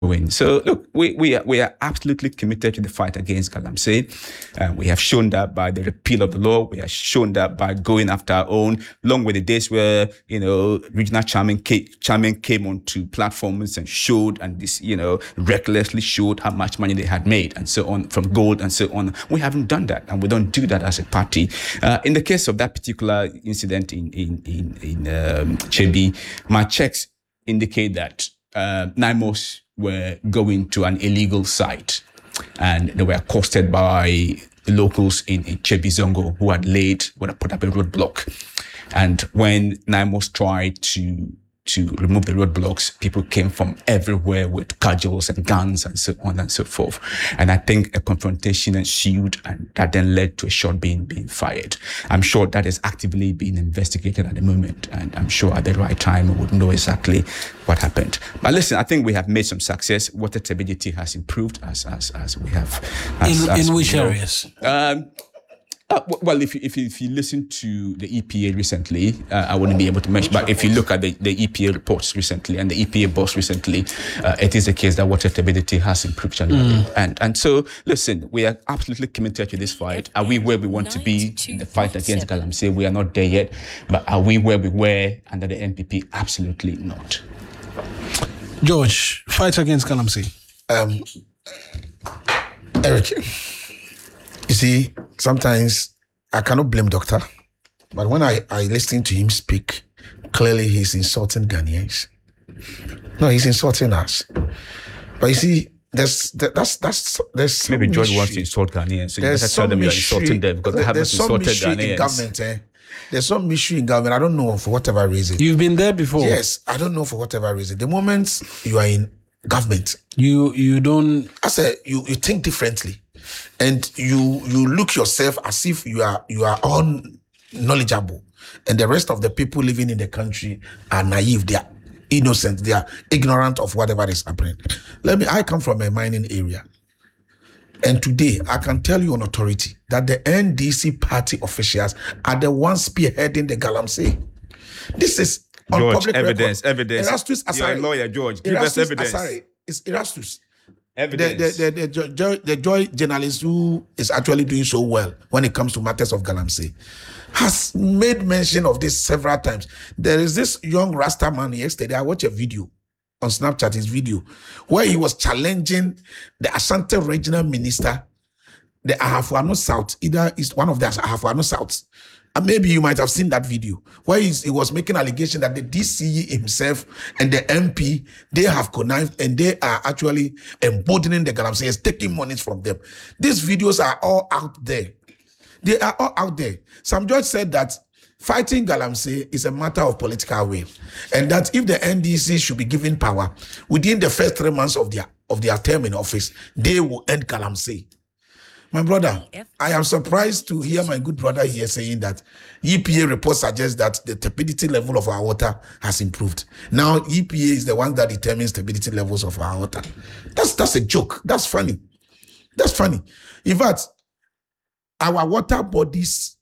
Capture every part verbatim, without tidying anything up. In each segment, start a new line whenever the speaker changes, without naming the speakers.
win. So look, we we are, we are absolutely committed to the fight against Galamsey. Uh, we have shown that by the repeal of the law. We have shown that by going after our own, along with the days where, you know, regional chairman came, chairman came onto platforms and showed and this, you know, recklessly showed how much money they had made and so on from gold and so on. We haven't done that, and we don't do that as a party. Uh, in the case of that particular incident in in in, in um, Chebi, my checks indicate that uh, NIMOS were going to an illegal site, and they were accosted by the locals in, in Chebi Zongo who had laid, would have put up a roadblock. And when NIMOS tried to to remove the roadblocks, people came from everywhere with cudgels and guns and so on and so forth. And I think a confrontation ensued, and that then led to a shot being being fired. I'm sure that is actively being investigated at the moment, and I'm sure at the right time we would know exactly what happened. But listen, I think we have made some success. Water turbidity has improved as as as we have. As,
in
as
in which
know.
areas?
Um, Uh, well, if you, if you, if you listen to the E P A recently, uh, I wouldn't be able to mention, but if you look at the, the E P A reports recently and the E P A boss recently, uh, it is the case that water turbidity has improved generally. Mm. And and so, listen, we are absolutely committed to this fight. Are we where we want to be in the fight against Galamsey? We are not there yet. But are we where we were under the N P P? Absolutely not.
George, fight against Galamsey.
Um, Eric, you see, sometimes I cannot blame Doctor, but when I, I listen to him speak, clearly he's insulting Ghanaians. No, he's insulting us. But you see, there's that's that's there's
maybe George
mystery.
wants to insult Ghanaians, so you better tell them you're insulting them because they haven't insulted Ghanaians.
In government, eh? There's some issue in government. I don't know for whatever reason.
You've been there before.
Yes, I don't know for whatever reason. The moment you are in government,
you you don't.
I said you you think differently. And you you look yourself as if you are you are unknowledgeable, and the rest of the people living in the country are naive. They are innocent. They are ignorant of whatever is happening. Let me. I come from a mining area, and today I can tell you on authority that the N D C party officials are the ones spearheading the Galamsey. This is on
George,
public
evidence,
record.
evidence.
Erastus
You're a
Asare.
lawyer, George. Give
Erastus
us evidence.
Asare. It's Erastus.
Evidence.
The, the, the, the, joy, the joy journalist who is actually doing so well when it comes to matters of Galamsey has made mention of this several times. There is this young Rasta man yesterday. I watched a video on Snapchat, his video, where he was challenging the Ashanti regional minister, the Ahafuano South, either is one of the Ahafuano Souths. And maybe you might have seen that video where he was making allegation that the D C E himself and the M P, they have connived and they are actually embodying the Galamseyers, taking monies from them. These videos are all out there. They are all out there. Sam George said that fighting Galamsey is a matter of political will, and that if the N D C should be given power within the first three months of their of their term in office, they will end Galamsey. My brother, I am surprised to hear my good brother here saying that E P A report suggests that the turbidity level of our water has improved. Now E P A is the one that determines turbidity levels of our water. That's that's a joke. That's funny. That's funny. In fact, our water bodies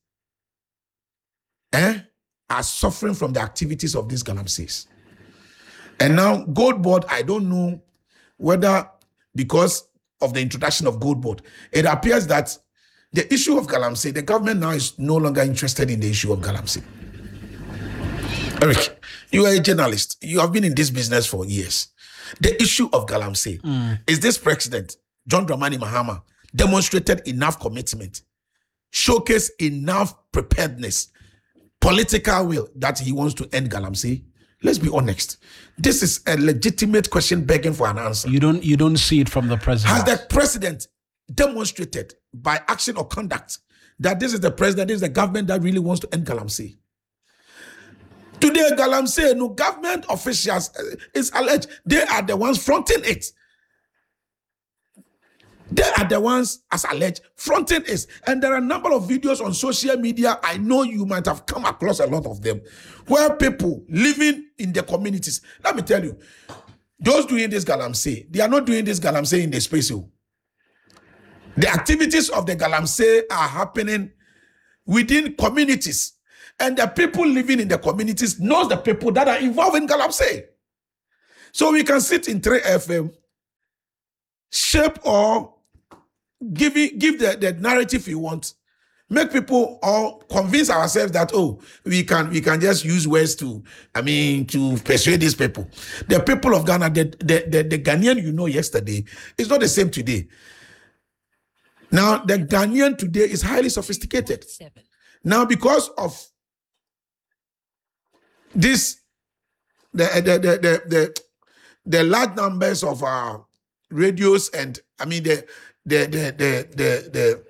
eh, are suffering from the activities of these Galamseys. And now Gold Board, I don't know whether because of the introduction of Gold Board, it appears that the issue of Galamsey, the government now is no longer interested in the issue of Galamsey. Eric, you are a journalist. You have been in this business for years. The issue of Galamsey mm. is this president, John Dramani Mahama, demonstrated enough commitment, showcased enough preparedness, political will that he wants to end Galamsey. Let's be honest. This is a legitimate question begging for an answer.
You don't you don't see it from the president.
Has the president demonstrated by action or conduct that this is the president, this is the government that really wants to end Galamsey? Today, Galamsey, no government officials uh, is alleged they are the ones fronting it. They are the ones, as alleged, fronting it. And there are a number of videos on social media. I know you might have come across a lot of them, where people living in the communities. Let me tell you, those doing this Galamsey, they are not doing this Galamsey in the space. The activities of the Galamsey are happening within communities. And the people living in the communities knows the people that are involved in Galamsey. So we can sit in three F M shape or give it, give the, the narrative you want. Make people or convince ourselves that, oh, we can we can just use words to, I mean, to persuade these people. The people of Ghana, the, the, the, the Ghanaian you know yesterday is not the same today. Now, the Ghanaian today is highly sophisticated. Now, because of this, the the the the, the, the large numbers of uh, radios and, I mean, the the the the the, the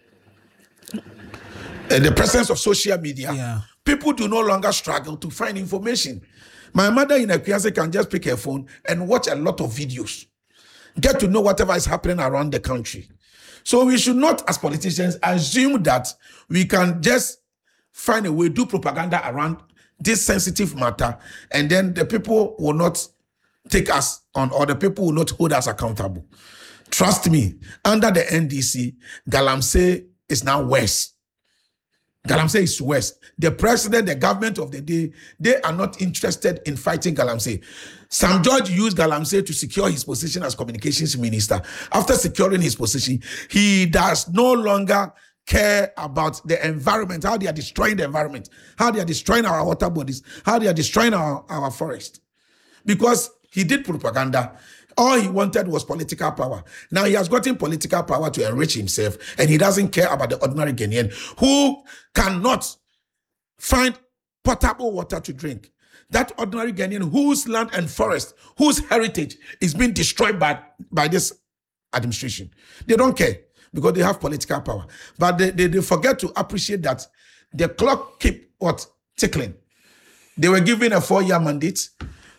Uh, the presence of social media,
Yeah.
people do no longer struggle to find information. My mother in Equiase can just pick her phone and watch a lot of videos, get to know whatever is happening around the country. So we should not, as politicians, assume that we can just find a way, do propaganda around this sensitive matter, and then the people will not take us on, or the people will not hold us accountable. Trust me, under the N D C, Galamsey is now worse. Galamsey is worse. The president, the government of the day, they are not interested in fighting Galamsey. Sam George used Galamsey to secure his position as communications minister. After securing his position, he does no longer care about the environment, how they are destroying the environment, how they are destroying our water bodies, how they are destroying our, our forest. Because he did propaganda. All he wanted was political power. Now he has gotten political power to enrich himself, and he doesn't care about the ordinary Ghanaian who cannot find potable water to drink. That ordinary Ghanaian whose land and forest, whose heritage is being destroyed by, by this administration. They don't care because they have political power. But they, they, they forget to appreciate that the clock keep what? Tickling. They were given a four-year mandate.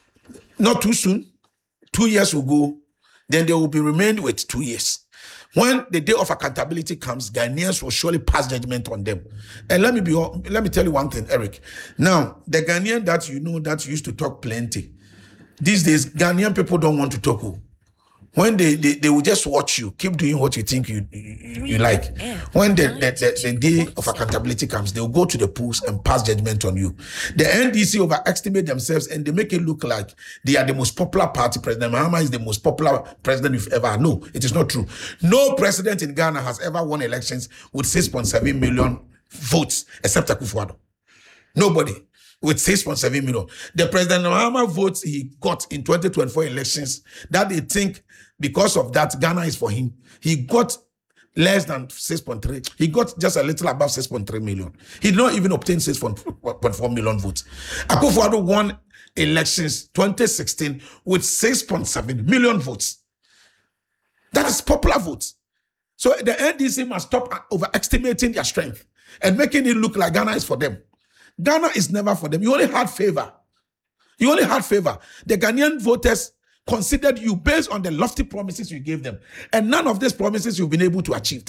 Not too soon. Two years will go, then they will be remained with two years. When the day of accountability comes, Ghanaians will surely pass judgment on them. And let me be, let me tell you one thing, Eric. Now, the Ghanaian that you know that used to talk plenty, these days Ghanaian people don't want to talk. When they, they, they will just watch you, keep doing what you think you you, you like. When the, the, the, the day of accountability comes, they will go to the polls and pass judgment on you. The N D C overestimate themselves and they make it look like they are the most popular party. President Mahama is the most popular president you've ever had. No, it is not true. No president in Ghana has ever won elections with six point seven million votes except Akufo-Addo. Nobody. With six point seven million. The President Mahama votes he got in twenty twenty-four elections that they think because of that Ghana is for him. He got less than six point three. He got just a little above six point three million. He did not even obtain six point four million votes. Akufo-Addo won elections twenty sixteen with six point seven million votes. That is popular votes. So the N D C must stop overestimating their strength and making it look like Ghana is for them. Ghana is never for them. You only had favor. You only had favor. The Ghanaian voters considered you based on the lofty promises you gave them. And none of these promises you've been able to achieve.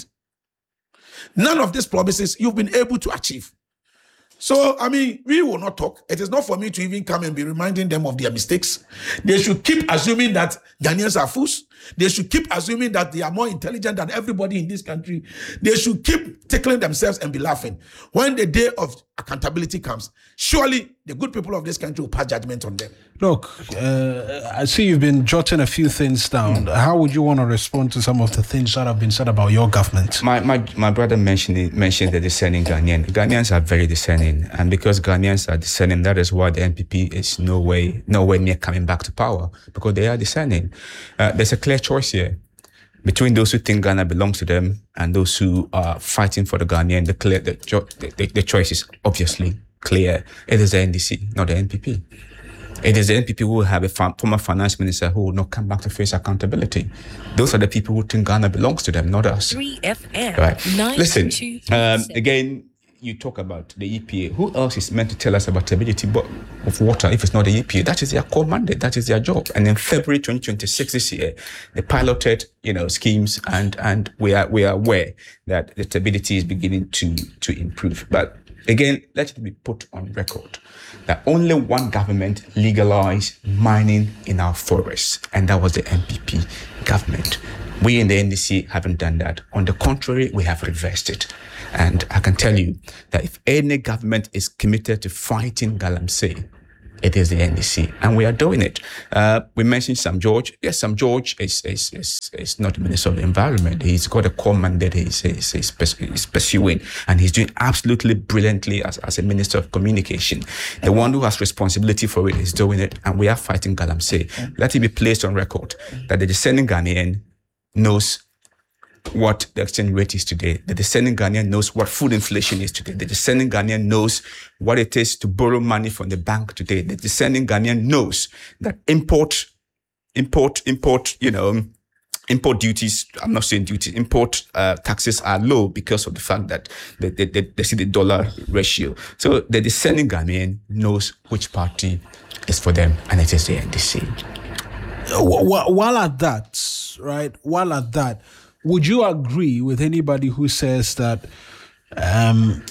None of these promises you've been able to achieve. So, I mean, we will not talk. It is not for me to even come and be reminding them of their mistakes. They should keep assuming that Ghanaians are fools. They should keep assuming that they are more intelligent than everybody in this country. They should keep tickling themselves and be laughing. When the day of accountability comes, surely the good people of this country will pass judgment on them.
Look, uh, I see you've been jotting a few things down. Mm. How would you want to respond to some of the things that have been said about your government?
My my, my brother mentioned it, mentioned the discerning Ghanaian. Ghanaians are very discerning, and because Ghanaians are discerning, that is why the N P P is no way, nowhere near coming back to power, because they are discerning. Uh, there's a clear choice here between those who think Ghana belongs to them and those who are fighting for the Ghanaian. The clear, the, the, the choice is obviously clear. It is the N D C, not the N P P. It is the N P P who will have a former finance minister who will not come back to face accountability. Those are the people who think Ghana belongs to them, not us.
three F M.
Right. Listen, um, again, you talk about the E P A. Who else is meant to tell us about stability of water if it's not the E P A? That is their core mandate. That is their job. And in February twenty twenty-six this year, they piloted, you know, schemes, and and we are we are aware that the stability is beginning to to improve. But again, let it be put on record that only one government legalized mining in our forests, and that was the N P P government. We in the N D C haven't done that. On the contrary, we have reversed it. And I can tell you that if any government is committed to fighting Galamsey, it is the N D C, and we are doing it. Uh, we mentioned Sam George. Yes, Sam George is is is, is not the Minister of the Environment. He's got a core mandate he's, he's, he's, he's pursuing, and he's doing absolutely brilliantly as, as a Minister of Communication. The one who has responsibility for it is doing it, and we are fighting Galamsey. Let it be placed on record that the descending Ghanaian knows what the exchange rate is today. The descending Ghanaian knows what food inflation is today. The descending Ghanaian knows what it is to borrow money from the bank today. The descending Ghanaian knows that import, import, import, you know, import duties, I'm not saying duties, import uh, taxes are low because of the fact that they, they, they, they see the dollar ratio. So the descending Ghanaian knows which party is for them, and it is the N D C.
While at that, right, while at that, would you agree with anybody who says that, um,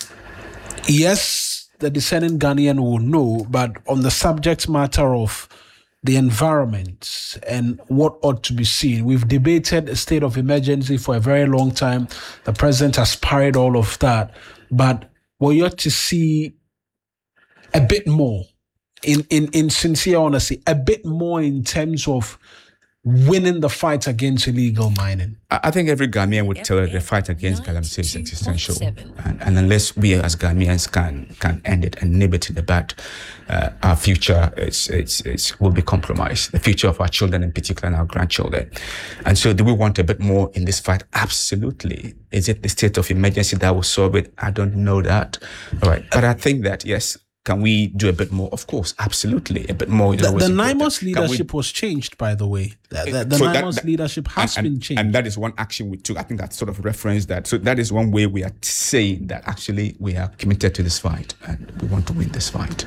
yes, the descending Ghanaian will know, but on the subject matter of the environment and what ought to be seen, we've debated a state of emergency for a very long time. The president has parried all of that, but we ought to see a bit more, in, in, in sincere honesty, a bit more in terms of winning the fight against illegal mining.
I think every Ghanaian would tell us the fight against Galamsey is existential. And, and unless we as Ghanaians can can end it and nib it in the bud, uh, our future is, is, is, will be compromised. The future of our children in particular and our grandchildren. And so do we want a bit more in this fight? Absolutely. Is it the state of emergency that will solve it? I don't know that. All right. But I think that, yes, can we do a bit more? Of course, absolutely. A bit more.
The, the NIMOS leadership we, was changed, by the way. The, the, the so NIMOS that, that, leadership has
and,
been changed.
And that is one action we took. I think that sort of referenced that. So that is one way we are saying that actually we are committed to this fight and we want to win this fight.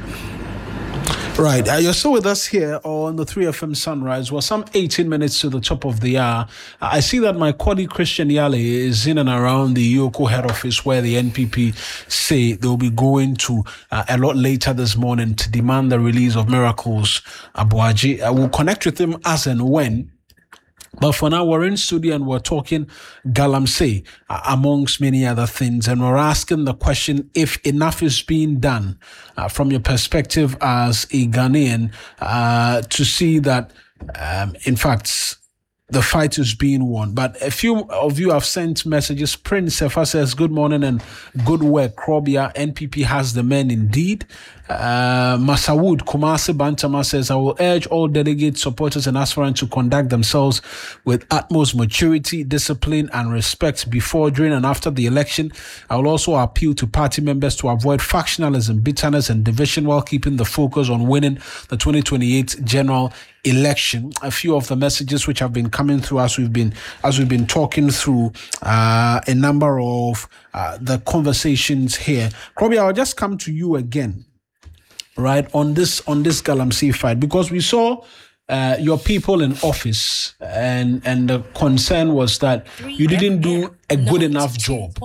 Right. Uh, you're still with us here on the three F M Sunrise. Well, some eighteen minutes to the top of the hour. Uh, I see that my colleague Christian Yale is in and around the Yoko head office where the N P P say they'll be going to uh, a lot later this morning to demand the release of Miracles Abuaji. I will connect with him as and when. But for now, we're in studio and we're talking Galamsey, uh, amongst many other things. And we're asking the question if enough is being done uh, from your perspective as a Ghanaian uh, to see that, um, in fact, the fight is being won. But a few of you have sent messages. Prince Sefa says, good morning and good work, Krobia. N P P has the men indeed. Uh, Masawood Kumasi Bantama says, I will urge all delegates, supporters and aspirants to conduct themselves with utmost maturity, discipline and respect before, during and after the election. I will also appeal to party members to avoid factionalism, bitterness and division while keeping the focus on winning the twenty twenty-eight general election. A few of the messages which have been coming through as we've been as we've been talking through uh, a number of uh, the conversations here. Krobia, I'll just come to you again, right, on this on this Galamsey fight, because we saw uh, your people in office, and and the concern was that you didn't do a good enough job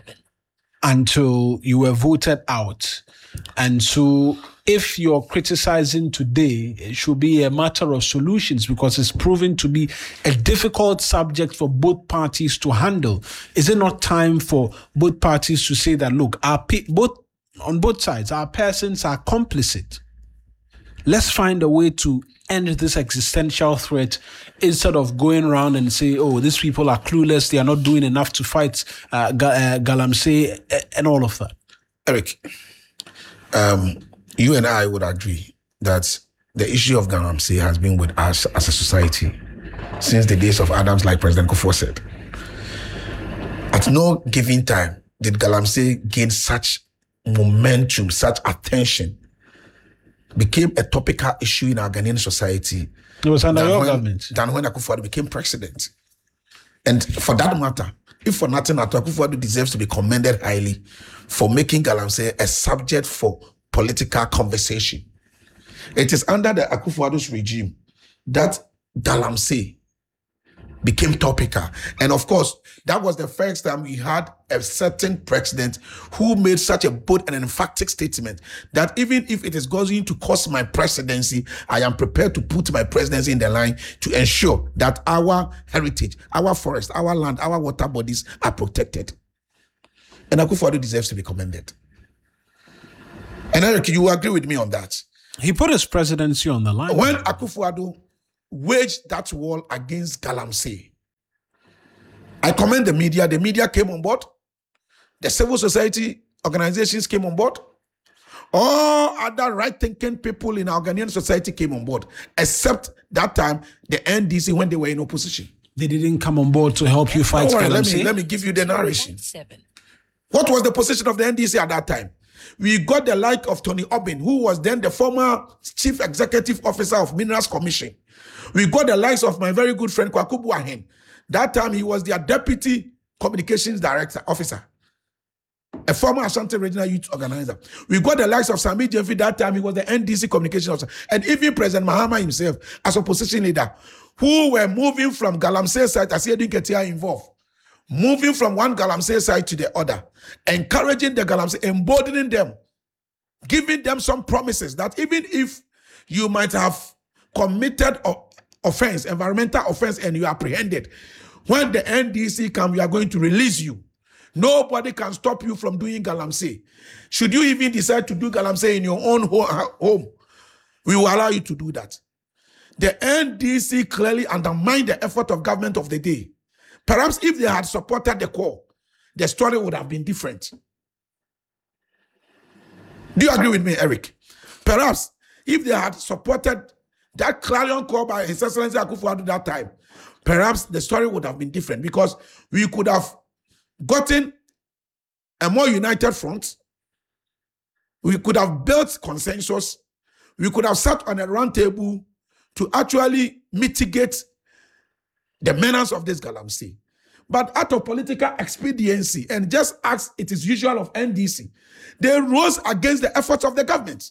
until you were voted out. And so if you're criticizing today, it should be a matter of solutions, because it's proven to be a difficult subject for both parties to handle. Is it not time for both parties to say that, look, our pe- both on both sides, our persons are complicit. Let's find a way to end this existential threat instead of going around and say, oh, these people are clueless, they are not doing enough to fight uh, Ga- uh, Galamsey and all of that.
Eric, um, you and I would agree that the issue of Galamsey has been with us as a society since the days of Adams, like President Kufuor said. At no given time did Galamsey gain such momentum, such attention, became a topical issue in our Ghanaian society.
It was under your
when,
government.
Than when Akufo-Addo became president. And for that matter, if for nothing at all, Akufo-Addo deserves to be commended highly for making Galamsey a subject for political conversation. It is under the Akufo-Addo's regime that Galamsey became topical. And of course, that was the first time we had a certain president who made such a bold and emphatic statement that even if it is going to cost my presidency, I am prepared to put my presidency in the line to ensure that our heritage, our forest, our land, our water bodies are protected. And Akufo-Addo deserves to be commended. And Eric, you agree with me on that?
He put his presidency on the line.
When Akufo-Addo waged that war against Galamsey, I commend the media. The media came on board. The civil society organizations came on board. All other right-thinking people in our Ghanaian society came on board, except that time the N D C when they were in opposition.
They didn't come on board to help you fight
Don't worry, let
Galamsey?
me, let me give you the narration. What was the position of the N D C at that time? We got the like of Tony Obin, who was then the former chief executive officer of Minerals Commission. We got the likes of my very good friend Kwaku Buahen. That time he was their deputy communications director officer, a former Ashanti Regional Youth Organizer. We got the likes of Sami Jeffy. That time he was the N D C communications officer, and even President Mahama himself as opposition leader, who were moving from Galamsey side as he didn't get here involved, moving from one Galamsey side to the other, encouraging the Galamsey, emboldening them, giving them some promises that even if you might have committed offense, environmental offense, and you are apprehended, when the N D C come, we are going to release you. Nobody can stop you from doing Galamsey. Should you even decide to do Galamsey in your own home, we will allow you to do that. The N D C clearly undermined the effort of government of the day. Perhaps if they had supported the core, the story would have been different. Do you agree with me, Eric? Perhaps if they had supported that clarion call by His Excellency Akufo-Addo that time, perhaps the story would have been different, because we could have gotten a more united front. We could have built consensus. We could have sat on a round table to actually mitigate the menace of this Galamsey. But out of political expediency, and just as it is usual of N D C, they rose against the efforts of the government.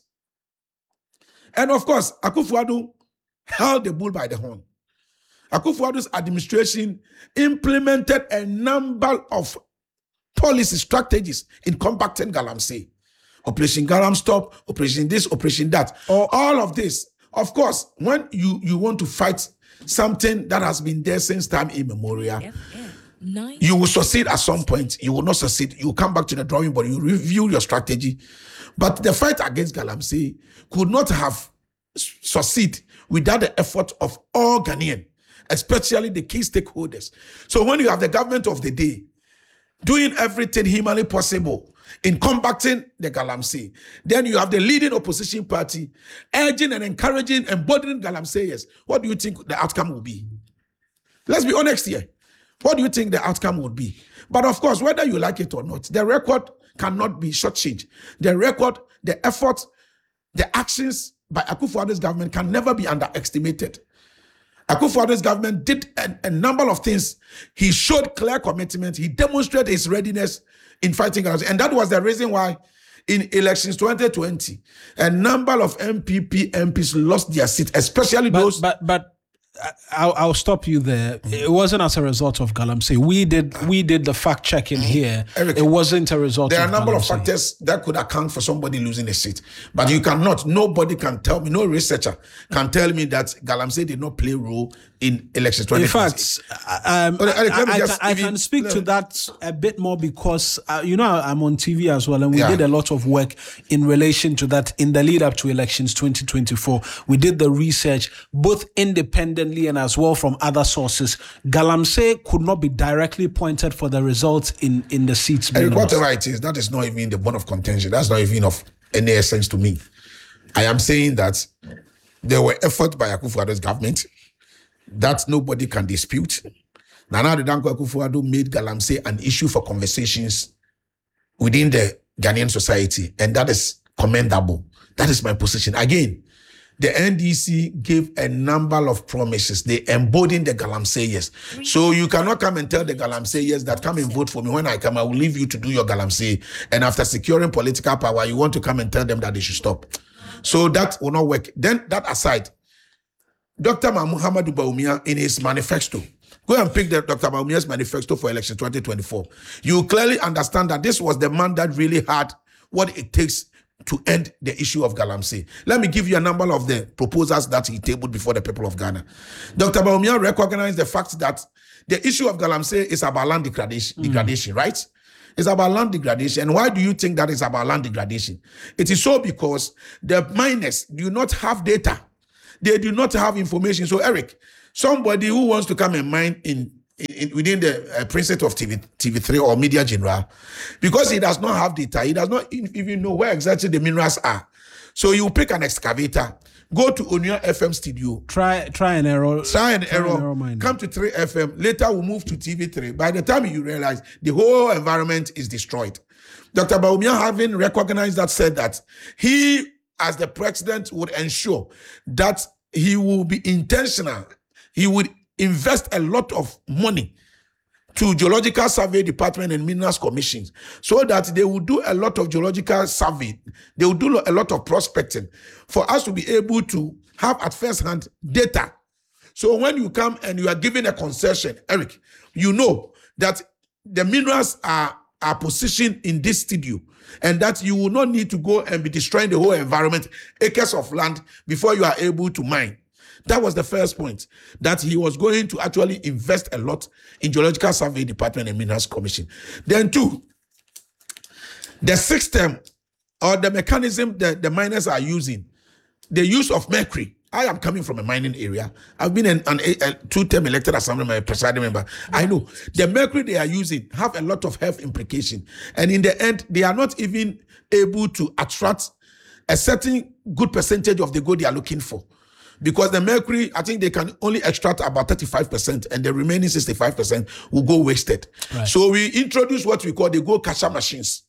And of course, Akufo-Addo held the bull by the horn. Akufo-Addo's administration implemented a number of policy strategies in combating Galamsey. Operation Galam Stop, Operation this, Operation that. Or all of this. Of course, when you, you want to fight something that has been there since time immemorial, yeah, yeah. Nice. You will succeed at some point. You will not succeed. You will come back to the drawing board. You review your strategy. But the fight against Galamsey could not have succeeded without the effort of all Ghanaians, especially the key stakeholders. So when you have the government of the day doing everything humanly possible in combating the Galamsey, then you have the leading opposition party urging and encouraging and embodying Galamseyers. What do you think the outcome will be? Let's be honest here. What do you think the outcome would be? But of course, whether you like it or not, the record cannot be shortchanged. The record, the effort, the actions by Akufo-Addo's government can never be underestimated. Akufo-Addo's government did a, a number of things. He showed clear commitment. He demonstrated his readiness in fighting Galamsey. And that was the reason why in elections twenty twenty, a number of M P P M Ps lost their seat, especially
but,
those...
But, but I'll, I'll stop you there. It wasn't as a result of Galamsey. We did we did the fact checking here.
Eric,
it wasn't a result
there
of
are a number
Galamsey.
of factors that could account for somebody losing a seat. But you cannot, nobody can tell me, no researcher can tell me that Galamsey did not play a role in elections twenty twenty.
In fact, um,
Okay, Eric, let me
I,
just
I, I
give you-
can speak
let
to
me-
that a bit more because, uh, you know, I'm on T V as well, and we
Yeah.
did a lot of work in relation to that in the lead up to elections twenty twenty-four. We did the research both independently and as well from other sources. Galamsey could not be directly pointed for the results in, in the seats being
Eric,
lost.
whatever it is, that is not even the bone of contention. That's not even of any essence to me. I am saying that there were efforts by Akufo-Addo's government that nobody can dispute. Nana Addo Dankwa Akufo-Addo made Galamsey an issue for conversations within the Ghanaian society, and that is commendable. That is my position. Again, the N D C gave a number of promises. They embodied the Galamseyers. So you cannot come and tell the Galamseyers that come and vote for me. When I come, I will leave you to do your Galamsey. And after securing political power, you want to come and tell them that they should stop. So that will not work. Then that aside, Doctor Muhammadu Bawumia in his manifesto, go and pick the Doctor Bawumia's manifesto for election twenty twenty-four. You clearly understand that this was the man that really had what it takes to end the issue of Galamsey. Let me give you a number of the proposals that he tabled before the people of Ghana. Doctor Bawumia recognized the fact that the issue of Galamsey is about land degradation, mm. degradation, right? It's about land degradation. And why do you think that is about land degradation? It is so because the miners do not have data. They do not have information. So, Eric, somebody who wants to come and mine in, in within the uh, precinct of T V, T V three or Media General, because he does not have data, he does not even know where exactly the minerals are. So you pick an excavator, go to Onya F M studio.
Try try and error.
Try and
try
error.
And error
come to three F M. Later we'll move to T V three. By the time you realize the whole environment is destroyed. Doctor Bawumia, having recognized that, said that he, as the president, would ensure that he will be intentional. He would invest a lot of money to Geological Survey Department and Minerals Commissions so that they will do a lot of geological survey. They will do a lot of prospecting for us to be able to have at first hand data. So when you come and you are given a concession, Eric, you know that the minerals are, are positioned in this studio and that you will not need to go and be destroying the whole environment, acres of land, before you are able to mine. That was the first point, that he was going to actually invest a lot in Geological Survey Department and Minerals Commission. Then two, the system or the mechanism that the miners are using, the use of mercury. I am coming from a mining area. I've been an, an, a, a two-term elected assembly presiding member. I know the mercury they are using have a lot of health implication. And in the end, they are not even able to attract a certain good percentage of the gold they are looking for. Because the mercury, I think they can only extract about thirty-five percent and the remaining sixty-five percent will go wasted. Right. So we introduce what we call the gold catcher machines.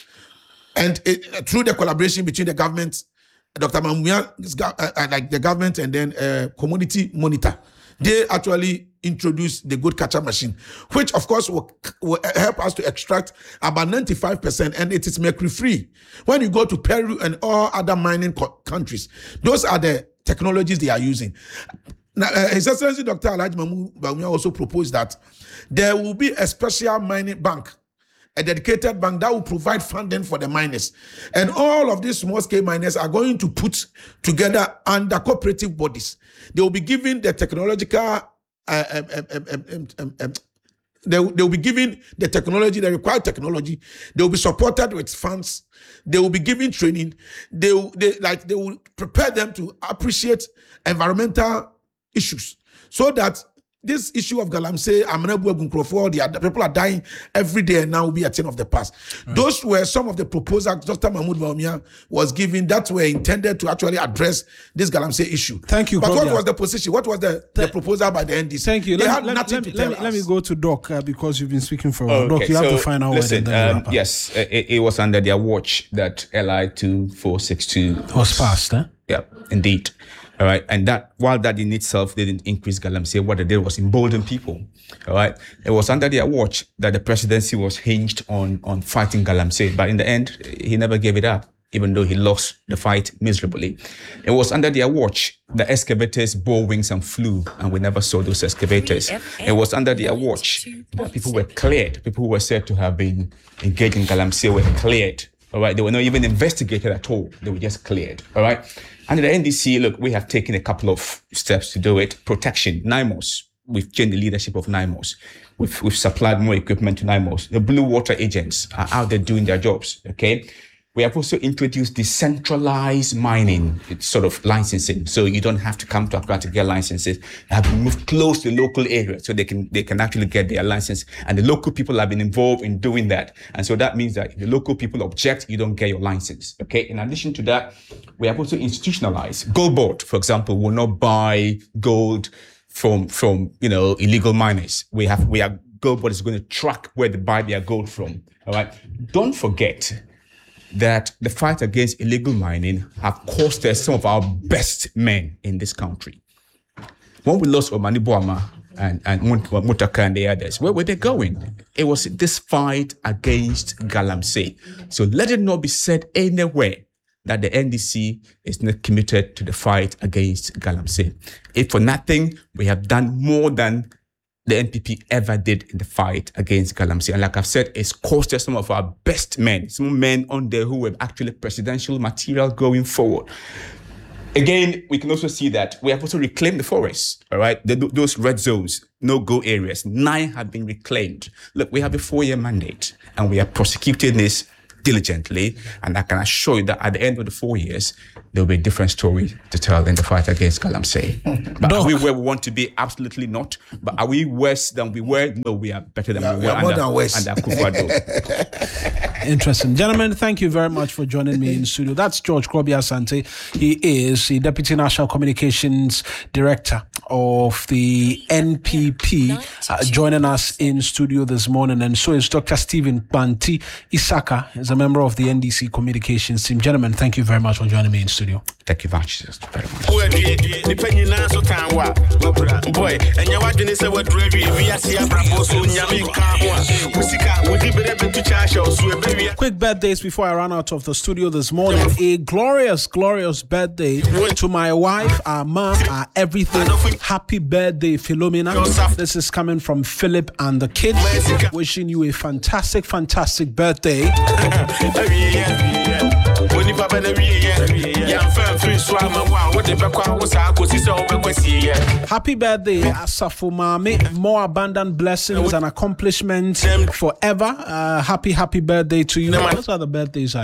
And it, through the collaboration between the government, Doctor Bawumia, uh, like the government and then uh, Community Monitor, they actually introduced the gold catcher machine, which of course will, will help us to extract about ninety-five percent, and it is mercury free. When you go to Peru and all other mining co- countries, those are the technologies they are using. Now, uh, His Excellency Doctor Alhaji Mahmoud Bawumia also proposed that there will be a special mining bank, a dedicated bank that will provide funding for the miners. And all of these small-scale miners are going to put together under cooperative bodies. They will be given the technological, uh, um, um, um, um, um, um, they, they will be given the technology, the required technology. They will be supported with funds. They will be given training. They will, they, like, they will prepare them to appreciate environmental issues so that this issue of Galamsey, Amenabua, Gunkrofo, the other people are dying every day and now will be a thing of the past. Right. Those were some of the proposals Doctor Mahmoud Bawumia was giving that were intended to actually address this Galamsey issue.
Thank you,
But
Claudia.
what was the position? What was the, the proposal by the N D C?
Thank you.
They
Let,
had
let,
nothing
let,
to
let,
tell
me,
us.
let me go to Doc uh, because you've been speaking for a while.
Okay,
Doc, you have
so
to find out
listen,
where the
um, yes, it, it was under their watch that L I two four six two
was passed, eh?
Yeah, indeed. All right. And that, while that in itself didn't increase Galamsey, what it did was embolden people. All right. It was under their watch that the presidency was hinged on, on fighting Galamsey. But in the end, he never gave it up, even though he lost the fight miserably. It was under their watch that excavators bore wings and flew, and we never saw those excavators. It was under their watch that people were cleared. People who were said to have been engaged in Galamsey were cleared. All right. They were not even investigated at all. They were just cleared. All right. Under the N D C, look, we have taken a couple of steps to do it. Protection, NIMOS. We've changed the leadership of NIMOS. We've, we've supplied more equipment to NIMOS. The Blue Water agents are out there doing their jobs. Okay. We have also introduced decentralized mining, it's sort of licensing. So you don't have to come to Accra to get licenses. They have been moved close to the local area so they can they can actually get their license. And the local people have been involved in doing that. And so that means that if the local people object, you don't get your license. Okay. In addition to that, we have also institutionalized. Gold Board, for example, will not buy gold from from you know illegal miners. We have we are Gold Board is going to track where they buy their gold from. All right. Don't forget that the fight against illegal mining have cost us some of our best men in this country. When we lost Omani Boama and, and Mutaka and the others, where were they going? It was this fight against Galamsey. So let it not be said anywhere that the N D C is not committed to the fight against Galamsey. If for nothing, we have done more than the N P P ever did in the fight against Galamsey. And like I've said, it's cost us some of our best men, some men on there who were actually presidential material going forward. Again, we can also see that we have also reclaimed the forests, all right? The, those red zones, no-go areas, nine have been reclaimed. Look, we have a four-year mandate, and we are prosecuting this diligently, and I can assure you that at the end of the four years, there will be a different story to tell in the fight against Galamsey. But
No.
are we where we want to be? Absolutely not. But are we worse than we were? No, we are better than
Yeah,
we
we
were
are more
under,
than worse.
under Akufo-Addo.
Interesting. Gentlemen, thank you very much for joining me in studio. That's George Krobi Asante. He is the Deputy National Communications Director of the N P P, uh, joining us in studio this morning. And so is Doctor Stephen Banti Isaka, is a member of the N D C Communications team. Gentlemen, thank you very much for joining me in studio.
Thank you very much. Very much.
Boy, and your wife didn't say what we are seeing.
Quick birthdays before I run out of the studio this morning. A glorious, glorious birthday to my wife, our mom, our everything. Happy birthday, Philomena. This is coming from Philip and the kids. Wishing you a fantastic, fantastic birthday. Happy birthday, Asafo Mame. More abundant blessings and accomplishments forever. Uh, happy, happy birthday to you. Those are the birthdays I